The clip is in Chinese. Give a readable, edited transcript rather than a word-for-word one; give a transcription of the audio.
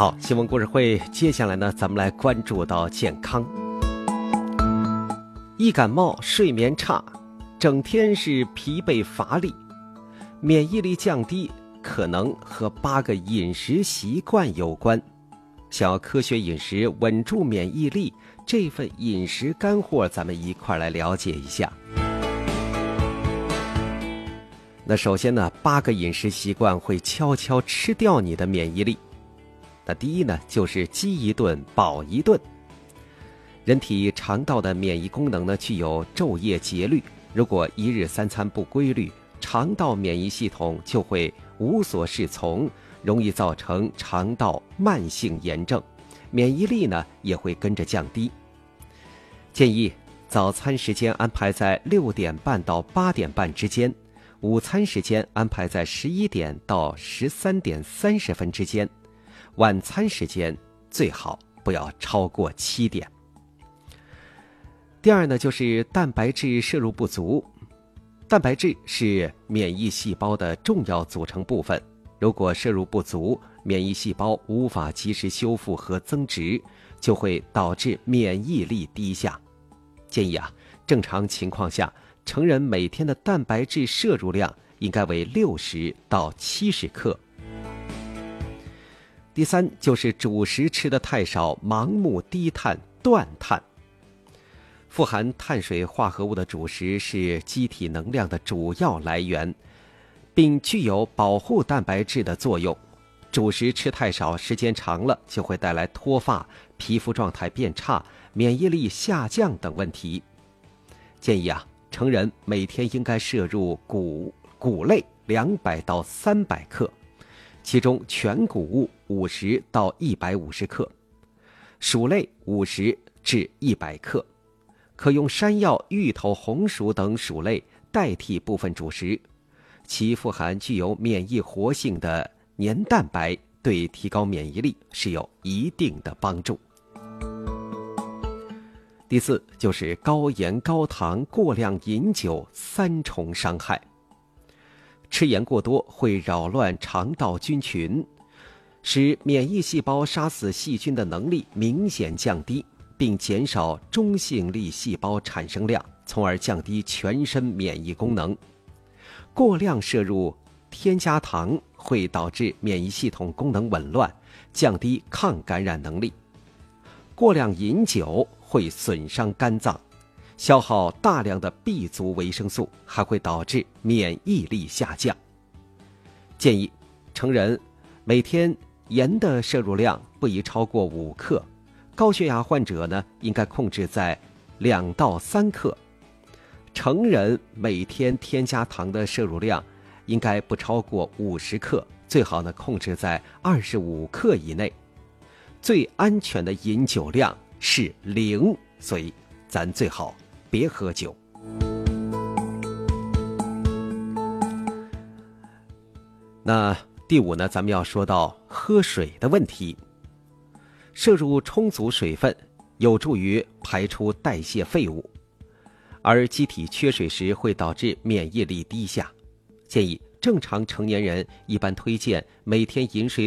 好，新闻故事会，接下来呢，咱们来关注到健康。一感冒，睡眠差，整天是疲惫乏力，免疫力降低，可能和8个饮食习惯有关。想要科学饮食稳住免疫力，这份饮食干货咱们一块来了解一下。那首先呢，8个饮食习惯会悄悄吃掉你的免疫力。那第一呢，就是饥一顿饱一顿。人体肠道的免疫功能呢，具有昼夜节律，如果一日3餐不规律，肠道免疫系统就会无所适从，容易造成肠道慢性炎症，免疫力呢也会跟着降低。建议早餐时间安排在6点半到8点半之间，午餐时间安排在11点到13点30分之间，晚餐时间最好不要超过7点。第二呢，就是蛋白质摄入不足。蛋白质是免疫细胞的重要组成部分，如果摄入不足，免疫细胞无法及时修复和增殖，就会导致免疫力低下。建议正常情况下，成人每天的蛋白质摄入量应该为60到70克。第三，就是主食吃得太少，盲目低碳断碳。富含碳水化合物的主食是机体能量的主要来源，并具有保护蛋白质的作用。主食吃太少，时间长了就会带来脱发、皮肤状态变差、免疫力下降等问题。建议成人每天应该摄入谷类200到300克，其中全谷物50到150克，薯类50至100克。可用山药、芋头、红薯等薯类代替部分主食，其富含具有免疫活性的黏蛋白，对提高免疫力是有一定的帮助。第四，就是高盐、高糖、过量饮酒3重伤害。吃盐过多会扰乱肠道菌群，使免疫细胞杀死细菌的能力明显降低，并减少中性粒细胞产生量，从而降低全身免疫功能。过量摄入添加糖会导致免疫系统功能紊乱，降低抗感染能力。过量饮酒会损伤肝脏，消耗大量的 B 族维生素，还会导致免疫力下降。建议成人每天盐的摄入量不宜超过5克，高血压患者呢，应该控制在2到3克。成人每天添加糖的摄入量应该不超过50克，最好呢控制在25克以内。最安全的饮酒量是0，所以咱最好别喝酒。那第5呢，咱们要说到喝水的问题。摄入充足水分有助于排出代谢废物，而机体缺水时会导致免疫力低下。建议正常成年人一般推荐每天饮水